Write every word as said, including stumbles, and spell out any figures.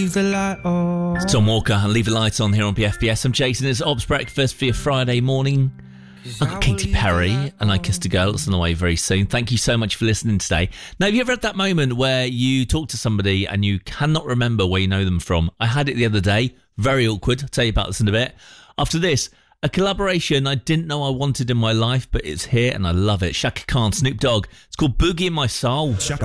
Leave the light on. It's Tom Walker and Leave the Light On here on B F B S. I'm Jason. It's Ops Breakfast for your Friday morning. I've got Katy Perry and I Kissed a Girl. It's on the way very soon. Thank you so much for listening today. Now, have you ever had that moment where you talk to somebody and you cannot remember where you know them from? I had it the other day. Very awkward. I'll tell you about this in a bit. After this, a collaboration I didn't know I wanted in my life, but it's here and I love it. Chaka Khan, Snoop Dogg. It's called Boogie in My Soul.